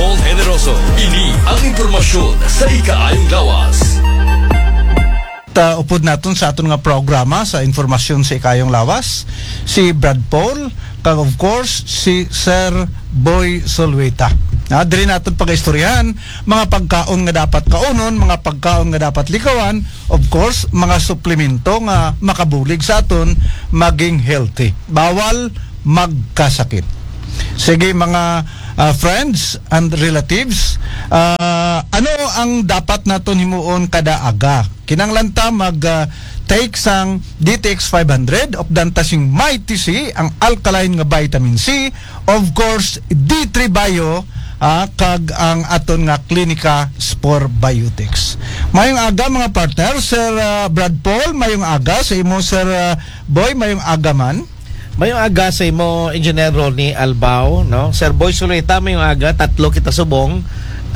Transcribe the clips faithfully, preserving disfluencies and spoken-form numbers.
Paul Generoso. Ini ang impormasyon sa ikaayong lawas. Ta upod naton sa aton nga programa sa informasyon sa ikayong lawas si Brad Paul kag of course si Sir Boy Solweta. Na diri naton pag-istoryahan mga pagkaon nga dapat kaunon, mga pagkaon nga dapat likawan, of course mga suplemento nga makabulig sa aton maging healthy. Bawal magkasakit. Sige mga uh, friends and relatives, uh, ano ang dapat naton himuon kada aga? Kinanglanta mag uh, take sang D T X five hundred of dantasing Mighty C, ang alkaline nga vitamin C, of course D three Bio, uh, kag ang aton nga Clinica Spore Biotics. Mayong aga mga partner, Sir uh, Brad Paul, mayong aga sa imo Sir uh, Boy, mayong aga man. Mayong aga sa imo Engineer Ronnie Albao, no? Sir Boy Solweta, mayong aga, tatlo kita subong.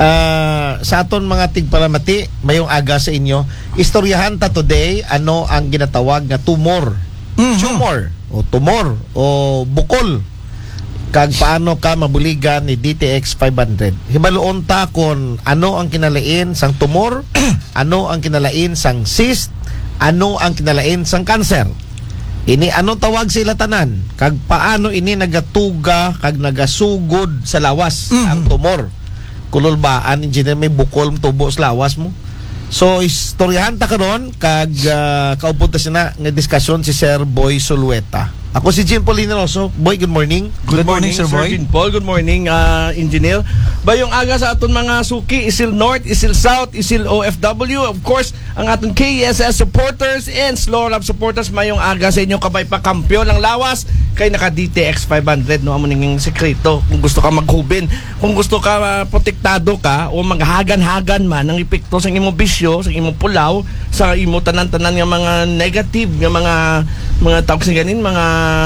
Uh, sa aton mga tigpalamati, mayong aga sa inyo. Istoryahan ta today ano ang ginatawag nga tumor. Mm-hmm. Tumor o tumor o bukol. Kag paano ka mabuligan ni D T X five hundred. Hibaluon ta kon ano ang kinalain sang tumor, ano ang kinalain sang cyst, ano ang kinalain sang cancer. Ini ano tawag sila tanan, kag paano ini nagatuga kag nagasugod sa lawas mm-hmm. ang tumor. Kululbaan engineer may bukol tubo sa lawas mo. So istoryahan ta karon kag uh, kaupod ta sina nga diskusyon si Sir Boy Solweta. Ako si Jim Paulino also. Boy, good morning. Good, good morning, morning, Sir Boy. Jim Paul, good morning, uh, Engineer. Bayong aga sa aton mga suki, Isil North, Isil South, Isil O F W, of course, ang aton K S S supporters and Slow Lab supporters, mayong aga sa inyo kabay pa kampiyon ng lawas kay naka D T X five hundred, no amo ning sekreto. Kung gusto ka maghubin, kung gusto ka uh, protektado ka o maghagan-hagan man ang epekto sa imong bisyo, sa imong pulaw, sa imong tanan-tanan nga mga negative nga mga mga tawag sa ganin, mga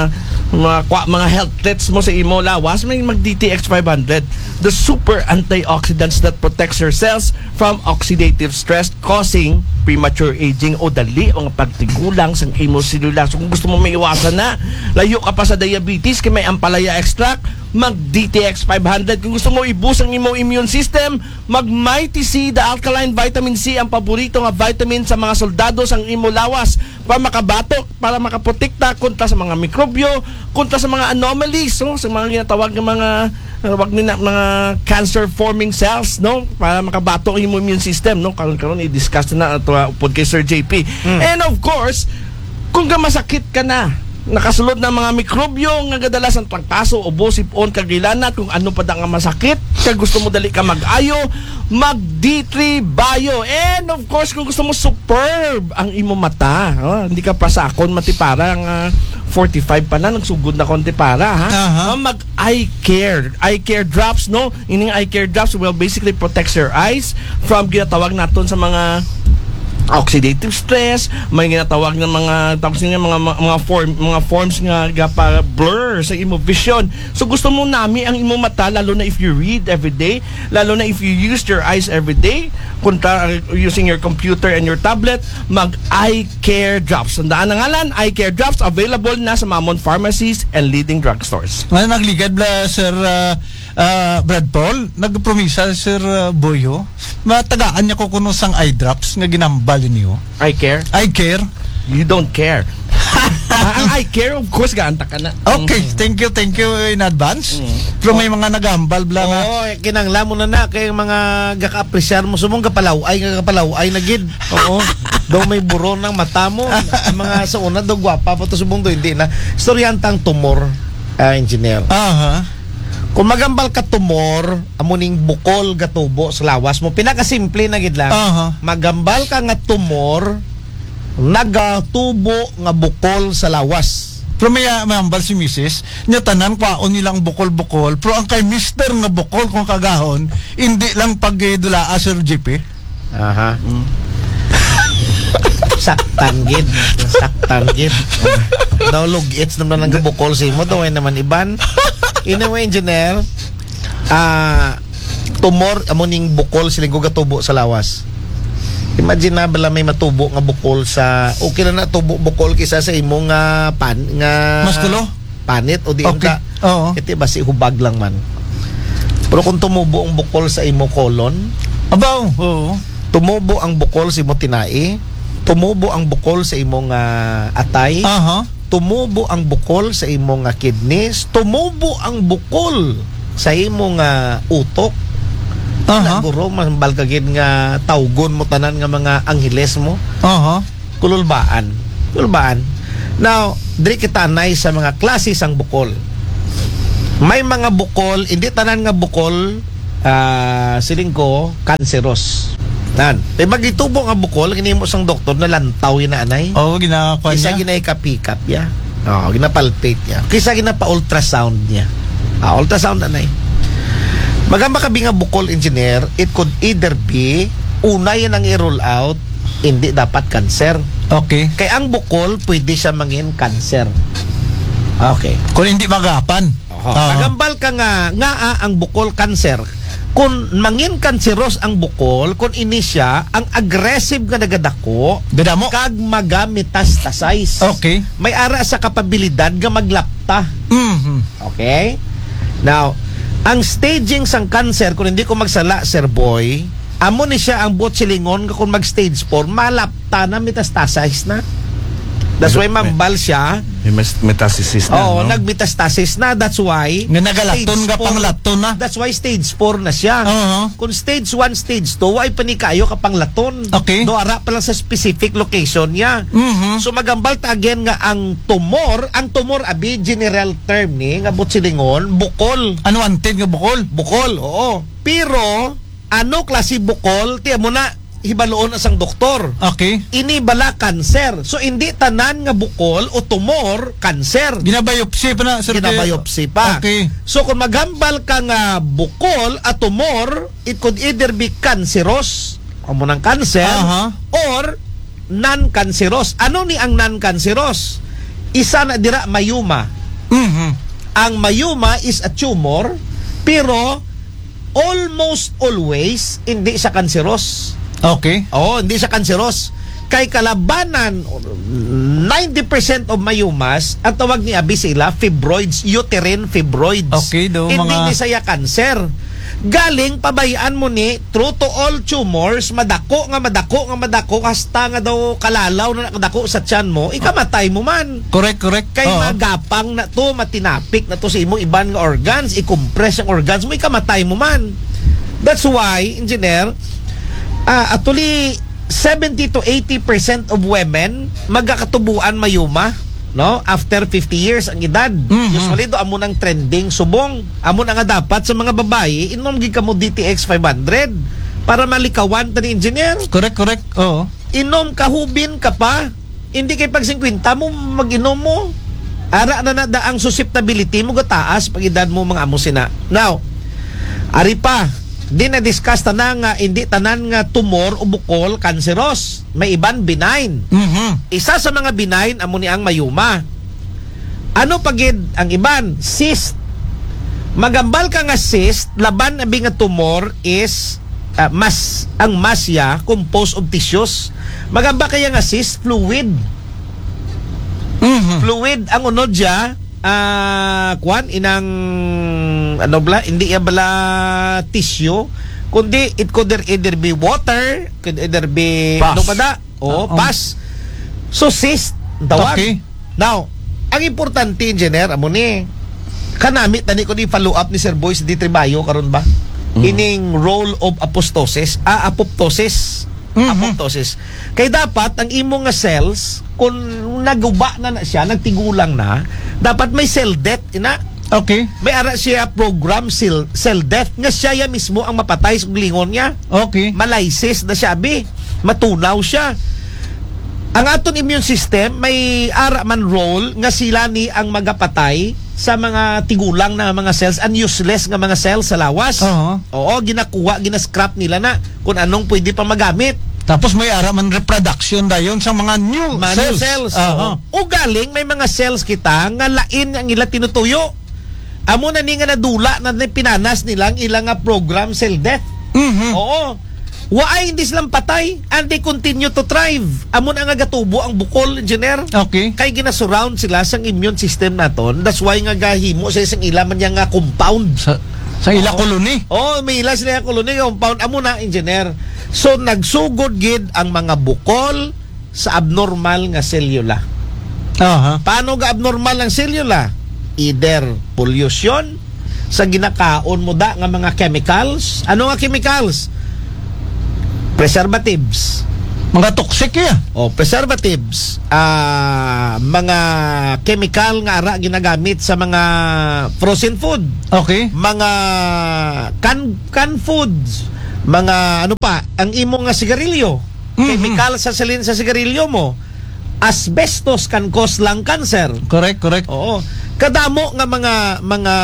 mga mga health threats mo sa imo lawas, may mag D T X five hundred, the super antioxidants that protects your cells from oxidative stress causing premature aging o dali o pagtigulang sa imo selula. So kung gusto mo maiwasan na, layo ka pa sa diabetes kay may ampalaya extract, mag D T X five hundred. Kung gusto mo i-boost ang imo immune system, mag Mighty C, the alkaline vitamin C, ang paborito nga vitamin sa mga soldado sang imo lawas para makabatok, para makaprotekta kontra sa mga mikrobyo, kontra sa mga anomalies, no? Sa mga ginatawag ng mga wag nila mga cancer forming cells, no, para makabatok ang immune system, no. Karon karon i-discuss na ato upod kay Sir J P. Mm. And of course, kung ka masakit ka na, nakasulod na mga mikrobyo nga kadalasan pagpaso o bosipon kagilanat, kung ano pa da nga masakit, kag gusto mo dali ka mag-ayo, mag D three Bio. And of course, kung gusto mo superb ang imo mata, oh, hindi ka pa sakon mati parang uh, forty-five pa na, nagsugod na konti para, ha? Uh-huh. Mag eye care. Eye care drops, no? Ining eye care drops will basically protects your eyes from ginatawag naton sa mga oxidative stress, may ginatawag ng mga tawag niya mga mga form mga forms nga para blur sa imo vision. So gusto mo nami ang imo mata, lalo na if you read every day, lalo na if you use your eyes every day, kunta using your computer and your tablet, mag eye care drops. Tandaan ang ngalan, eye care drops, available na sa Mamon pharmacies and leading drugstores. Ngayon nagligad bla Sir uh, uh, Brad Paul, nagpromisa Sir uh, Boyo, matagaan niya ko kuno sang eye drops nga ginambal niyo. Eye care? Eye care? You don't care. Ang eye care, of course, gaanta ka na. Okay, mm-hmm. thank you, thank you in advance. Mm-hmm. Pero may mga nagambal bla nga. Oo, oh, kinangla mo na na kay mga gaka-apresyar mo sumong kapalaw ay nga kapalaw ay nagid. Oo. Daw may buron ng mata mo. Mga sa una daw gwapa pa to subong do hindi na. Storyantang tumor, uh, engineer. Aha. Uh-huh. Kung magambal ka tumor, amuning bukol gatubo sa lawas mo, pinakasimple na gid lang. Uh-huh. Magambal ka nga tumor, nagatubo nga bukol sa lawas. Pero may mahambal si Missus niya tanan kwaon nilang bukol-bukol, pero ang kay Mister nga bukol kung kagahon, hindi lang pagdula Sir J P. Aha. Mm. Saktan gid, saktan gid. Daw lugits naman ang bukol si mo, daw naman iban. Anyway, engineer, ah uh, tumor amuning bukol siling gatubo sa lawas. Imagine na bala may matubo nga bukol sa okay na na tubo bukol kisa sa imong nga uh, pan nga maskulo panit o di okay. ka. Oo. Iti basi hubag lang man. Pero kung tumubo ang bukol sa imo colon, Abaw, oo. tumubo ang bukol sa imo tinai, tumubo ang bukol sa imong uh, atay, Aha. tumubo ang bukol sa imong uh, kidneys, tumubo ang bukol sa imong uh, utok. Aha. Naguro mahambal ka gid nga tawgon mo tanan nga mga angheles mo. Aha. Kululbaan. Kululbaan. Now, diri kita anay sa mga klase sang bukol. May mga bukol, hindi tanan nga bukol uh, siling ko kanseros. Nan, tay magitubo nga bukol kinimo sang doktor na lantaw ina anay. Oo, ginakakuan Kisa niya. ginay ka-pick up ya. Oh, ginapalpate niya. Kisa ginapa ultrasound niya. Ah, ultrasound anay. Magamba kabi nga bukol engineer, it could either be una yan ang i-roll out, hindi dapat cancer. Okay. Kaya ang bukol pwede siya mangin cancer. Okay. Kung hindi magapan. Oh, Ah. nagambal ka nga nga ah, ang bukol cancer. Kung mangin kanseros ang bukol, kung ini siya ang aggressive nga nagadako, Gada mo. kag maga-metastasize. Okay. May ara sa kapabilidad nga maglapta. Mhm. Okay? Now, ang staging sang cancer, kung hindi ko magsala, Sir Boy, amo ni siya ang botsilingon kung mag-stage four, malapta na, metastasize na. That's why mambal siya. May mas- metastasis na, Oo, no? nag-metastasis na. That's why Nga nagalaton stage nga four- panglaton na. That's why stage four na siya. Oo. Kung stage one, stage two, ay panikayo ka panglaton. Okay. Do ara pa lang sa specific location niya. Mhm. So magambal ta again nga ang tumor, ang tumor abi general term ni nga butsilingon, bukol. Ano anted nga bukol? Bukol, oo. Pero ano klase bukol? Tiyan mo na hibaloon asang doktor. Okay. Ini bala cancer. So hindi tanan nga bukol o tumor cancer. Ginabiopsy pa na, sir. Ginabiopsy pa. Okay. So kung magambal ka nga bukol at tumor, it could either be cancerous, o mo ng cancer, Aha. or non-cancerous. Ano ni ang non-cancerous? Isa na dira mayuma. Mhm. Ang mayuma is a tumor, pero almost always hindi siya cancerous. Okay. Oo, hindi siya cancerous. Kay kalabanan, ninety percent of mayumas, ang tawag ni abi sila, fibroids, uterine fibroids. Okay, do, Hindi mga- ni saya cancer. Galing, pabayaan mo ni, true to all tumors, madako nga madako nga madako, hasta nga daw kalalaw na nakadako sa tiyan mo, ikamatay mo man. Correct, correct. Kay Oo. magapang na to, matinapik na to sa imong iban nga organs, i-compress ang organs mo, ikamatay mo man. That's why, engineer, uh, actually, seventy to eighty percent of women magkakatubuan mayuma, no? After fifty years ang edad. Mhm. Usually do amo nang trending subong. Amo na nga dapat sa mga babae, inom gid kamo D T X five hundred para malikawan ta ni engineer. Correct, correct. Oo. Inom kahubin ka pa. Hindi kay pag fifty mo mag-inom mo. Ara na na da ang susceptibility mo gataas pag edad mo mga amo sina. Now, ari pa, di na discuss tanan nga hindi tanan nga tumor o bukol cancerous. May iban benign. Mhm. Isa sa mga benign amo ni ang mayuma. Ano pagid ang iban? Cyst. Magambal ka nga cyst, laban abi nga tumor is uh, mas ang masya composed of tissues. Magamba kaya nga cyst fluid. Mhm. Fluid ang unod siya, ah kwan inang ano bala, hindi ya bala tissue, kundi it could either be water, could either be Pus. ano ba da? O, Ah, um. pus. So cyst, ang tawag. Okay. Now, ang importante engineer amo ni kanami tani ko ni follow up ni Sir Boyce di Tribayo karon ba? Ining role of apoptosis, ah, apoptosis. Mhm. Apoptosis. Kay dapat ang imo nga cells kung naguba na na siya, nagtigulang na, dapat may cell death ina. Okay. May ara siya program cell, cell death nga siya ya mismo ang mapatay sa lingon niya. Okay. Malysis na siya bi. Matunaw siya. Ang aton immune system may ara man role nga sila ni ang magapatay sa mga tigulang na mga cells, and useless nga mga cells sa lawas. Oo. Oo, ginakuha, ginascrap nila na kung anong pwede pa magamit. Tapos may ara man reproduction dayon sa mga new Mga cells. cells. Aha. O galing may mga cells kita nga lain ang ila tinutuyo. Amo na ni nga nadula na ni pinanas nilang ilang nga program cell death. Mhm. Oo. Waay hindi silang patay and they continue to thrive. Amo na nga gatubo ang bukol, engineer. Okay. Kay ginasurround sila sa immune system naton. That's why nga gahimo sa isang ila man yang nga compound. Sa Sa ila koloni. Oh, may ila sila koloni compound amo na engineer. So nagsugod gid ang mga bukol sa abnormal nga selula. Aha. Paano ga abnormal ang selula? Either pollution sa ginakaon mo da nga mga chemicals. Ano nga chemicals? Preservatives. Mga toxic ya. O preservatives, ah mga chemical nga ara ginagamit sa mga frozen food, Okay. mga can can foods, mga ano pa, ang imo nga sigarilyo, Mhm. chemical sa salin sa sigarilyo mo. Asbestos can cause lung cancer. Correct, correct. Oo. Kadamo nga mga mga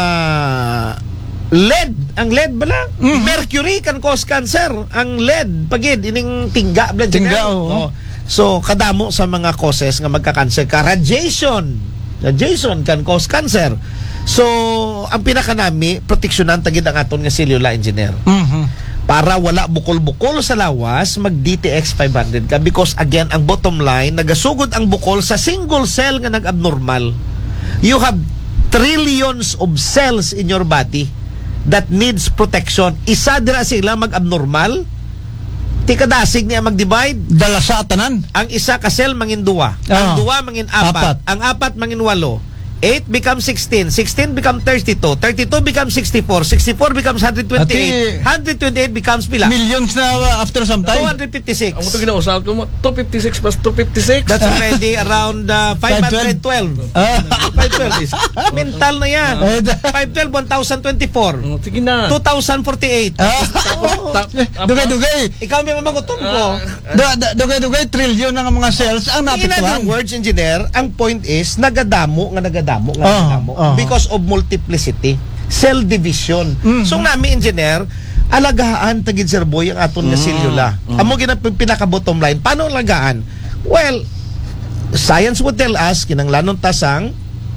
lead, ang lead bala, Mhm. mercury can cause cancer. Ang lead pagid ining tingga blood Tingga, oo. So kadamo sa mga causes nga magka-cancer ka. Radiation. Radiation can cause cancer. So ang pinaka nami proteksyonan tagid ang aton nga cellular engineer. Mhm. Para wala bukol-bukol sa lawas, mag D T X five hundred ka because again ang bottom line nagasugod ang bukol sa single cell nga nag-abnormal. You have trillions of cells in your body that needs protection. Isa dira sila mag-abnormal, tikadasig niya mag-divide. Dala sa atanan. Ang isa ka cell mangin duwa, Ah. ang duwa mangin apat, Apat. ang apat mangin walo. eight becomes sixteen, sixteen becomes thirty-two, thirty-two becomes sixty-four, sixty-four becomes one twenty-eight, one twenty-eight becomes pila? Millions na uh, after some time. two fifty-six. Ang ito ginausal ko mo, two fifty-six plus two fifty-six. That's already around uh, five twelve. Ah. five twelve is mental na yan. Eh, da- five twelve, one thousand twenty-four. Oh, sige na. two thousand forty-eight. Ah. Ta- Dugay-dugay. Ikaw may mamagutom ko. Da- da- Dugay-dugay trillion ng mga cells ang In napituan. other words, engineer, ang point is, nagadamo, nga nagadamo, nga Ah, nagadamo. ah. Because of multiplicity. Cell division. Mhm. So, nami, engineer, alagaan tagid Sir Boy ang aton nga selula. Amo ginap pinaka-bottom line. Paano alagaan? Well, science would tell us, kinanglanon tasang,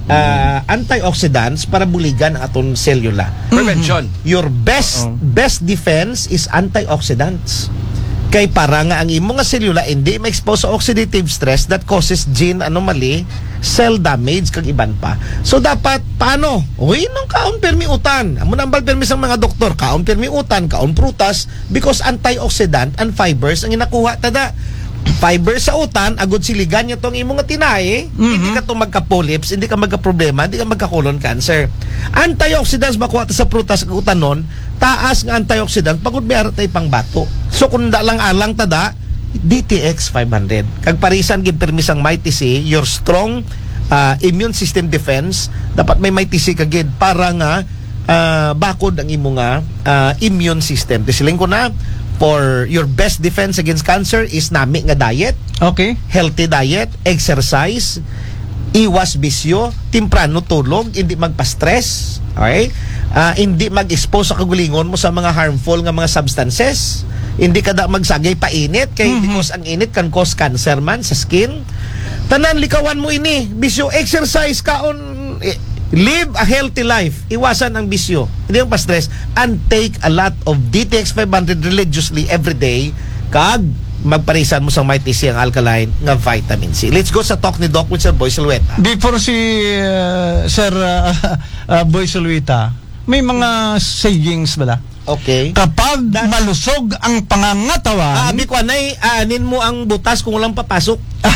uh, antioxidants para buligan ang aton selula. Prevention. Your best Oo. best defense is antioxidants. Kay para nga ang imo nga selula hindi ma-expose sa oxidative stress that causes gene anomaly, cell damage kag iban pa. So dapat paano? Uy, nung kaon permi utan. Amo nang bal permi sang mga doktor, kaon permi utan, kaon prutas because antioxidant and fibers ang inakuha tada. Fiber sa utan, agud siligan niya tong imo nga tinay, Mhm. hindi ka to magka-polyps, hindi ka magka-problema, hindi ka magka-colon cancer. Antioxidants makuha ta sa prutas kag utanon, taas nga antioxidant pagud may arat tay pangbato. So kung da lang alang tada, D T X five hundred. Kag parisan gid permisang mighty C, your strong uh, immune system defense, dapat may mighty C kagid para nga uh, bakod ang imo nga uh, immune system. Tisiling ko na, for your best defense against cancer is nami nga diet, Okay. healthy diet, exercise, iwas bisyo, timprano tulog, hindi magpa-stress, okay? Ah, hindi mag-expose sa kagulingon mo sa mga harmful nga mga substances, hindi kada magsagay pa init kay Mhm. because ang init can cause cancer man sa skin. Tanan likawan mo ini, bisyo, exercise kaon, eh, live a healthy life, iwasan ang bisyo, hindi yung pa-stress, and take a lot of D T X five hundred religiously every day, kag magparisan mo sa mighty C ang alkaline nga vitamin C. Let's go sa talk ni Doc with Sir Boy Silweta. Before si uh, Sir uh, uh, Boy Solwita, may mga sayings bala. Okay. Kapag malusog ang Ah, pangangatawan, abi ko anay, anin mo ang butas kung walang papasok.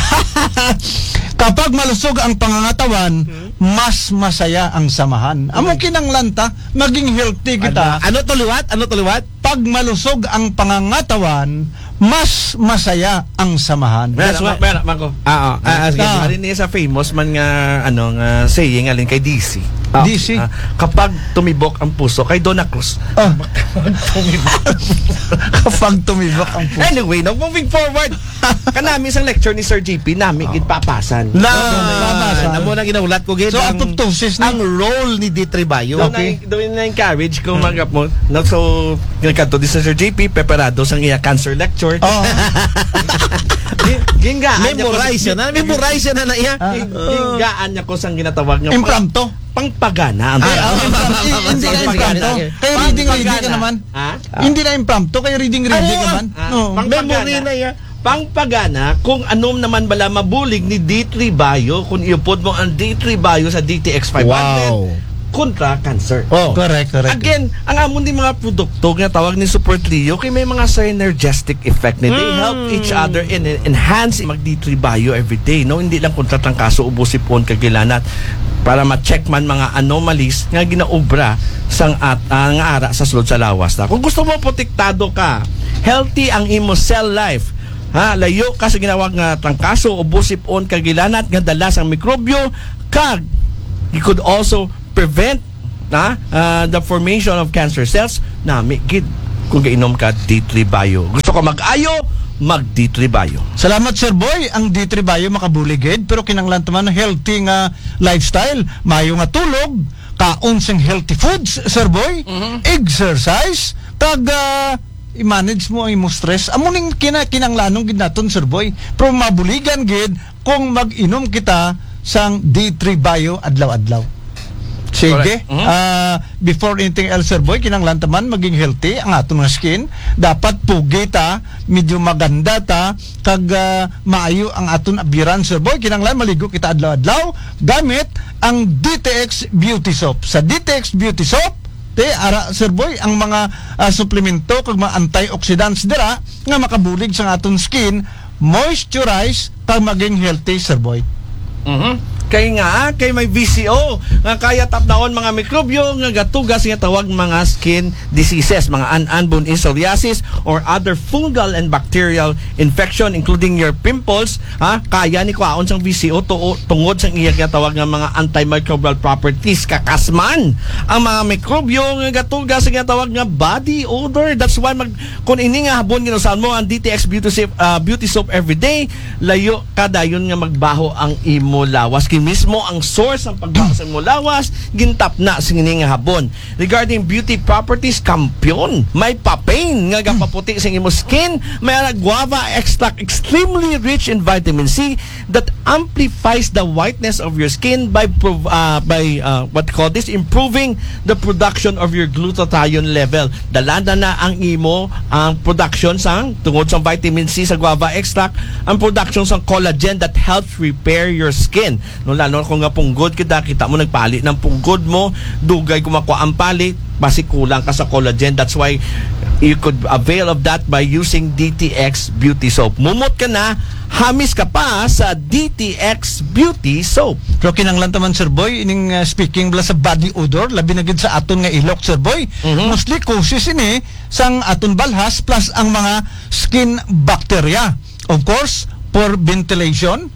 kapag malusog ang pangangatawan, mas masaya ang samahan. Amo kinanglanta, maging healthy kita. Ano, ano to liwat? Ano to liwat? Pag malusog ang pangangatawan, mas masaya ang samahan. That's Mera, why- mera, mako. Ah, ah, ah, sige. Ah. Alin niya sa famous man nga ano nga saying alin kay D C. Ah. D C. Ah, kapag tumibok ang puso kay Donna Cruz. Ah. Kapag tumibok ang puso. Anyway, no, moving forward. Kanami sa lecture ni Sir G P, nami gid papasan. Na, Papasan. amo na ginaulat ko gid So, ang, apoptosis na. ang role ni D. Tribayo. Okay. Doon na encourage kung magap mo. No, so, ginagkanto di sa Sir J P, preparado sa iya cancer lecture. Oh, Gingaan niya ko. Memorize yan. Na, memorize yan na na iya. Ah. Gingaan niya ko sang ginatawag niya. impromptu. Pangpagana. Ang Ay, tawag. oh, impromptu. Hindi na impromptu. Kaya reading reading ka naman. Ha? Hindi na impromptu, kaya reading reading ka man. Ah, Oo. pang- Memory na iya. Pangpagana kung anom naman bala mabulig ni D. Tribayo kung iupod mo ang D. Tribayo sa D T X five hundred. Wow. kontra cancer. Oh. Correct, correct. Again, ang amon di mga produkto nga tawag ni Super Trio kay may mga synergistic effect ni. They help each other and enhance mag D three Bio every day. No, hindi lang kontra trangkaso ubo sipon kagilanat para ma-check man mga anomalies nga ginaobra sang at uh, nga ara sa sulod sa lawas. Na kung gusto mo protektado ka, healthy ang imo cell life. Ha, layo ka sa ginawag nga trangkaso ubo sipon kagilanat nga dalas ang mikrobyo kag you could also prevent na uh, the formation of cancer cells na gid kung gainom ka D three Bio. Gusto ko mag-ayo, mag D three Bio. Salamat Sir Boy, ang D three Bio makabuligid pero kinanglan taman healthy nga lifestyle, mayo nga tulog, kaon sing healthy foods Sir Boy, mm-hmm. exercise, tag uh, i-manage mo ang imo stress. Amo ning kina kinanglanong gid naton Sir Boy. Pero mabuligan gid kung mag-inom kita sang D three Bio adlaw-adlaw. Sige. Mm-hmm. Uh, before anything else, Sir Boy, kinanglan taman maging healthy ang aton nga skin. Dapat pugi ta, medyo maganda ta, kag uh, maayo ang aton abiran, Sir Boy. Kinanglan maligo kita adlaw-adlaw gamit ang D T X Beauty Soap. Sa D T X Beauty Soap, te ara Sir Boy ang mga uh, suplemento kag mga antioxidants dira nga makabulig sa aton skin, moisturize kag maging healthy, Sir Boy. Mhm. Kay nga kay may V C O nga kaya tapdaon mga mikrobyo nga gatugas nga tawag mga skin diseases, mga an-anbon psoriasis or other fungal and bacterial infection including your pimples, ha, kaya ni kwaon sang V C O to, tungod sang iya nga tawag nga mga antimicrobial properties kakasman ang mga mikrobyo nga gatugas nga tawag nga body odor. That's why mag kun ini nga habon ginusahan mo ang D T X Beauty Soap, uh, Beauty Soap everyday, layo kadayon nga magbaho ang imo lawas mismo ang source ng pagbaho sa imo lawas gintap na singini nga habon. Regarding beauty properties, kampiyon may papain nga gapaputi sa imo skin, may guava extract extremely rich in vitamin C that amplifies the whiteness of your skin by prov- uh, by uh, what call this improving the production of your glutathione level. Dalanda na ang imo ang production sang tungod sa vitamin C sa guava extract, ang production sang collagen that helps repair your skin. No, lalo kung nga punggod kita, kita mo nagpalit ng punggod mo, dugay kumakuha ang palit, basi kulang ka sa collagen. That's why you could avail of that by using D T X Beauty Soap. Mumot ka na, hamis ka pa sa D T X Beauty Soap. Pero kinanglan taman Sir Boy, ining uh, speaking bala sa body odor, labi na gid sa aton nga ilok Sir Boy. Mm-hmm. Mostly causes ini sang aton balhas plus ang mga skin bacteria. Of course, for ventilation,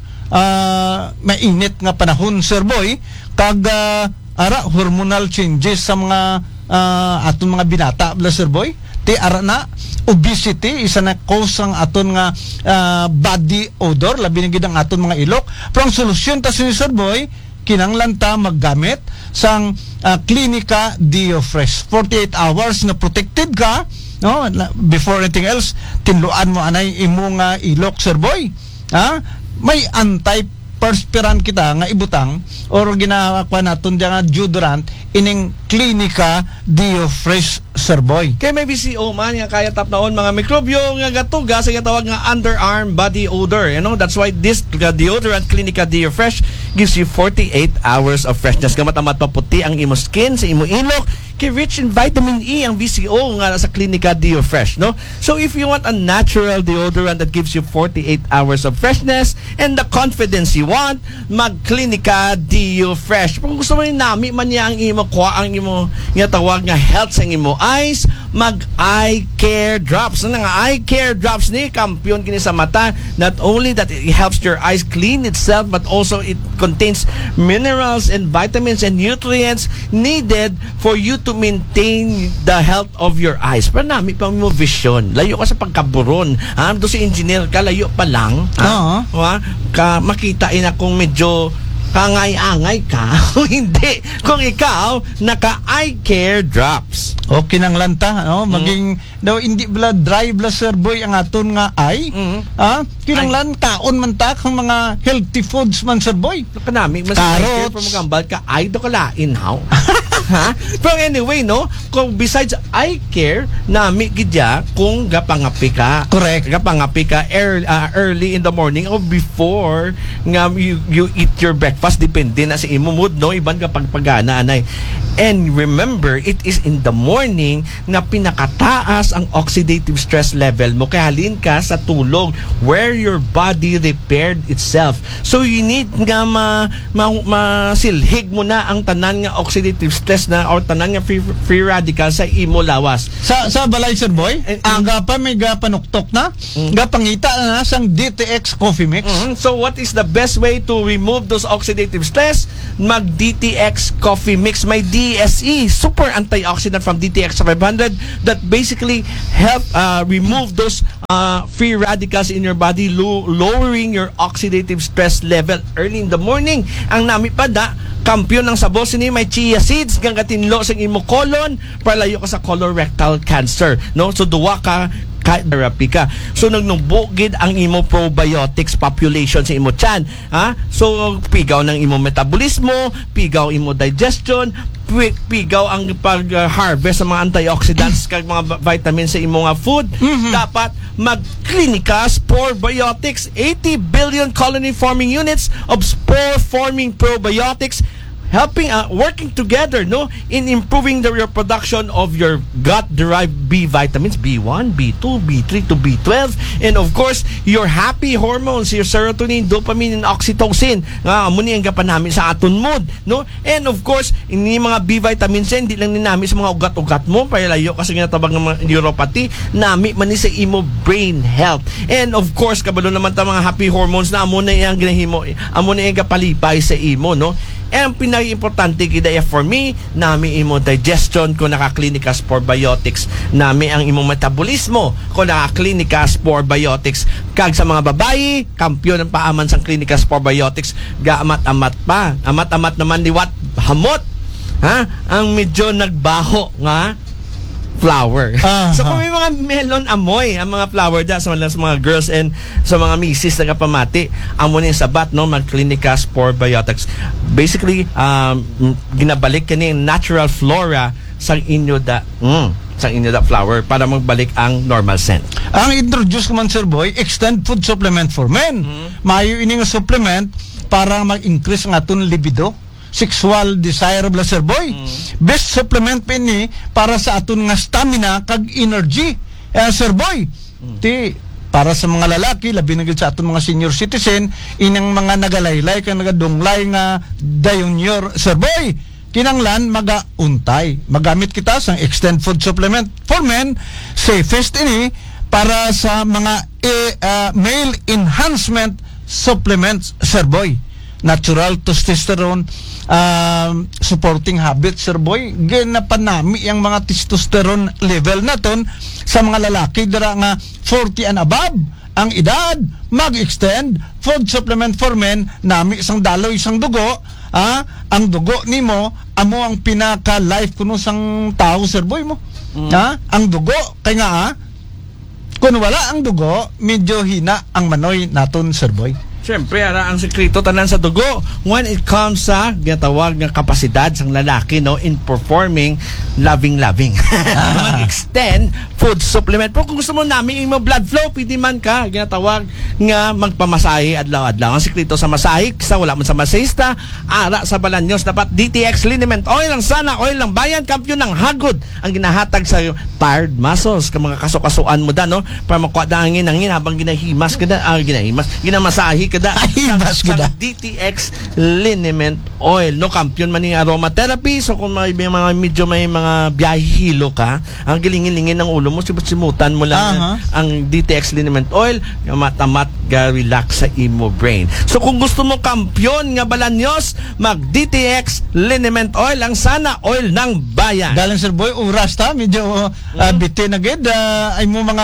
uh, mainit nga panahon Sir Boy, kag uh, ara hormonal changes sa mga uh, aton mga binata bala Sir Boy. Ti ara na obesity isa na cause ang aton nga uh, body odor, labi na gid ang aton mga ilok. Pero ang solusyon ta si Sir Boy, kinanglan ta maggamit sang uh, Clinica DeoFresh. forty-eight hours na protected ka, no? Before anything else, tinluan mo anay imo nga ilok Sir Boy. Ha? May anti-perspirant kita nga ibutang or ginakuha naton nga deodorant ining Clinica DeoFresh Sir Boy. Kay may V C O man nga kaya tapnaon mga mikrobyo nga gatuga sa tawag nga underarm body odor. You know, that's why this uh, deodorant Clinica DeoFresh gives you forty-eight hours of freshness. Gamat-amat paputi ang imo skin sa imo ilok. Kay rich in vitamin E ang V C O nga sa Clinica DeoFresh, no? So if you want a natural deodorant that gives you forty-eight hours of freshness and the confidence you want, mag Clinica DeoFresh. Kung gusto mo rin nami man niya ang imo kuha ang imo nga tawag nga health sa imo eyes, mag eye care drops. Ano nga eye care drops ni kampiyon kini sa mata. Not only that it helps your eyes clean itself, but also it contains minerals and vitamins and nutrients needed for you to maintain the health of your eyes. Pero nami pa mo vision. Layo ka sa pagkaburon. Ha? Do si engineer ka, layo pa lang. Ha? Oo. Ha? Ka, makita ina kung medyo kangay-angay ka. Hindi. Kung ikaw, naka-eye care drops. O kinanglan ta, no? Maging mm. daw hindi bla dry bla Sir Boy ang aton nga eye. Mm. Ha? Kinanglan kaon man ta kung mga healthy foods man Sir Boy. Kanami mas eye care from magambal ka eye do kalain how. Ha? Pero anyway, no, kung besides eye care, nami gidya kung gapangapi ka. Correct. Gapangapi ka early, uh, early in the morning or before nga you, you eat your breakfast, depende na sa imo mood, no, iban kapag pagana anay. And remember, it is in the morning na pinakataas ang oxidative stress level mo, kaya halin ka sa tulog where your body repaired itself. So you need nga ma, ma, masilhig mo na ang tanan nga oxidative stress na or tanan nga free, free radical sa imo lawas. Sa sa balay Sir Boy, Eh, aga pa may gapanuktok na, Mm. gapangita na sang D T X Coffee Mix. Mhm. So what is the best way to remove those oxidative stress? Mag D T X Coffee Mix. May D S E, super antioxidant from D T X five hundred that basically help uh, remove those uh, free radicals in your body, lo- lowering your oxidative stress level early in the morning. Ang nami pa da, kampiyon ng sabos ni may chia seeds gang katinlo sa imo colon para layo ka sa colorectal cancer, no? So duwa ka ka therapy ka. So nagnubugid ang imo probiotics population sa imo tiyan, ha? So pigaw ng imo metabolismo, pigaw imo digestion, pi- pigaw ang pag-harvest ng mga antioxidants kag mga vitamins sa imo nga food. Mhm. Dapat mag-Clinica Spore Biotics, eighty billion colony forming units of spore forming probiotics helping uh, working together, no, in improving the your production of your gut derived B vitamins, B one, B two, B three to B twelve, and of course your happy hormones, your serotonin, dopamine and oxytocin nga amo ni ang gapanami sa aton mood, no, and of course ini mga B vitamins hindi lang ni nami sa mga ugat-ugat mo para layo kasi ginatawag ng mga neuropathy, nami man ni sa imo brain health, and of course kabalo naman ta mga happy hormones na amo na iyang ginahimo, amo na iyang kapalipay sa imo, no. And ang pinaka-importante kidaya for me, nami imo digestion kung naka-Clinica Spore Biotics, nami ang imong metabolismo kung naka-Clinica Spore Biotics. Kag sa mga babayi, kampiyon ng paaman sa Clinica Spore Biotics, gaamat-amat pa. Amat-amat naman liwat hamot, ha? Ang medyo nagbaho nga flower. Aha. So kung may mga melon amoy ang mga flower da sa mga, sa mga girls and sa mga misis na kapamati, amo ni sabat, no, mag Clinica Spore Biotics. Basically um ginabalik kani natural flora sa inyo da mm, sa inyo da flower para magbalik ang normal scent. Ang introduce ko man Sir Boy, extend food supplement for men. Maayo ini nga supplement para mag-increase ang aton libido, sexual desirable Sir Boy. Best supplement pa ini para sa aton nga stamina kag energy. Eh, Sir Boy, ti para sa mga lalaki, labi na gid sa aton mga senior citizen, inang mga nagalaylay kag nagadunglay nga dayon Sir Boy, kinanglan magauntay. Magamit kita sa extend food supplement for men, safest ini para sa mga eh, uh, male enhancement supplements Sir Boy. Natural testosterone um, supporting habits Sir Boy, ginapanami ang mga testosterone level naton sa mga lalaki dira nga forty and above ang edad. Mag-extend food supplement for men, nami isang daloy isang dugo, ah, ang dugo nimo amo ang pinaka life kuno sang tao Sir Boy mo. Mm. Ha? Ang dugo kay nga ah, kung wala ang dugo, medyo hina ang manoy naton Sir Boy. Siyempre, ara ang sekreto tanan sa dugo when it comes sa ginatawag nga kapasidad sang lalaki, no, in performing loving-loving. Mag-extend food supplement. Pero kung gusto mo namin yung blood flow, pwede man ka ginatawag nga magpamasahe adlaw-adlaw. Ang sekreto sa masahe, sa wala man sa masahista, ara sa Balanyos, dapat D T X Liniment Oil ang sana, oil ng bayan, kampiyon ng hagod ang ginahatag sa tired muscles, ka mga kasukasuan mo da, no, para makuha da angin angin habang ginahimas ka da, ah, ginahimas, ginamasahe kada Ahimas sa, kada. sa D T X Liniment Oil, no, kampiyon man ng aromatherapy. So kung may, may mga medyo may mga biyahilo ka, ang gilingin-lingin ng ulo mo, simutan mo lang Aha. ang D T X Liniment Oil, matamat ga relax sa imo brain. So kung gusto mo kampiyon nga Balanyos, mag D T X Liniment Oil ang sana oil ng bayan. Galing Sir Boy, oras ta, medyo uh, bitin na gid, uh, ay mo mga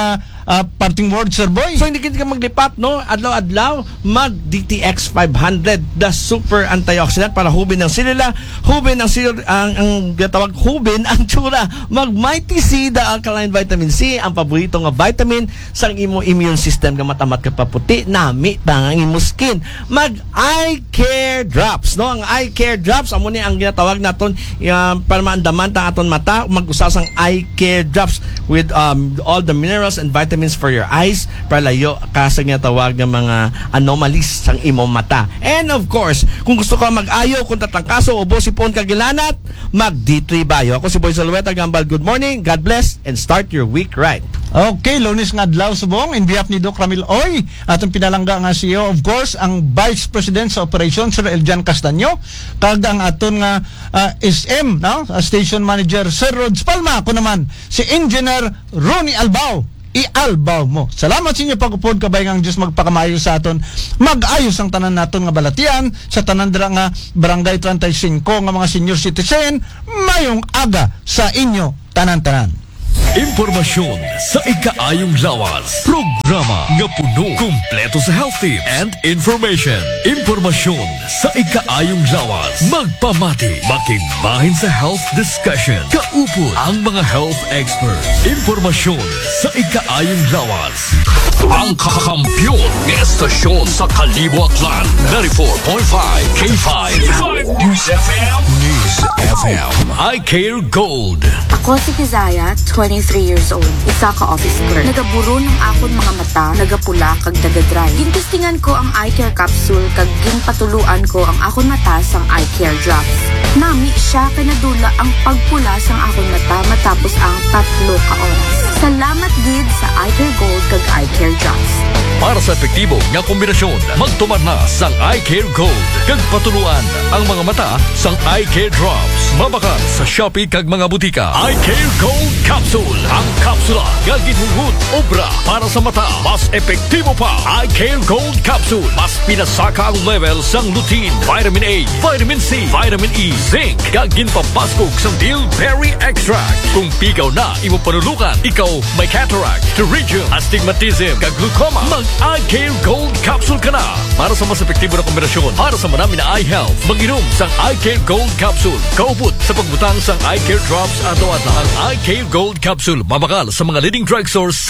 ah, parting word, Sir Boy. So hindi kita maglipat, no? Adlaw-adlaw, mag D T X five hundred, the super antioxidant para hubin ng silila, hubin ng silila, ang, ang tawag hubin ang tsura. Mag Mighty C, the alkaline vitamin C, ang paborito nga vitamin sa imo immune system nga matamat ka paputi, nami ang imo skin. Mag Eye Care Drops, no? Ang Eye Care Drops, amo ni ang ginatawag naton uh, para maandaman ta aton mata, mag-usasang Eye Care Drops with um, all the minerals and vitamins for your eyes para layo ka sa ginatawag ng mga anomalies sang imong mata. And of course, kung gusto ka mag-ayo, kung tatangkaso o bosipon kagilanat, mag D three Bio. Ako si Boy Salweta Gambal. Good morning, God bless, and start your week right. Okay, Lunes nga adlaw subong in behalf ni Doc Ramil Oy, atong pinalangga nga C E O, of course, ang Vice President sa Operation Sir Eljan Castaño, kag ang aton nga uh, S M, no? Uh, Station Manager Sir Rods Palma, ako naman si Engineer Ronnie Albao. I-albaw mo. Salamat sa inyo pagupod kabay nga ang Diyos magpakamayo sa aton. Mag-ayos ang tanan naton nga balatian sa tanan dira nga Barangay thirty-five nga mga senior citizen. Mayong aga sa inyo tanan-tanan. Impormasyon sa ikaayong lawas. Programa nga puno, kumpleto sa health tips and information. Impormasyon sa ikaayong lawas. Magpamati, makigbahin sa health discussion. Kaupod ang mga health experts. Impormasyon sa ikaayong lawas. Ang kakampyon ng estasyon sa Kalibuatlan. ninety-four point five K five News F M. News F M. I Care Gold. Ako si Kizaya, twenty-three years old. Isa ka office clerk. Nagaburo ng akon mga mata, nagapula kag nagadry. Gintistingan ko ang eye care capsule kag ginpatuluan ko ang akon mata sang eye care drops. Nami siya kay nadula ang pagpula sang akon mata matapos ang tatlo ka oras. Salamat gid sa Eye Care Gold kag Eye Care Drops. Para sa epektibo nga kombinasyon, magtumar na sang Eye Care Gold. Kag patuluan ang mga mata sang Eye Care Drops. Mabakal sa Shopee kag mga butika. Eye Care Gold Capsule. Ang kapsula nga ginhugud obra para sa mata. Mas epektibo pa. Eye Care Gold Capsule. Mas pinasaka ang level sang lutein, vitamin A, vitamin C, vitamin E, zinc. Kag ginpapaskog sang bilberry extract. Kung pigaw na imo panulukan, ikaw may cataract, pterygium, astigmatism, kag glaucoma, mag-Eye Care Gold Capsule ka na. Para sa mas epektibo na kombinasyon, para sa marami na eye health, mag-inom sang Eye Care Gold Capsule. Kaupod sa pagbutang sang Eye Care Drops ato at ang Eye Care Gold Capsule. Mabakal sa mga leading drugstores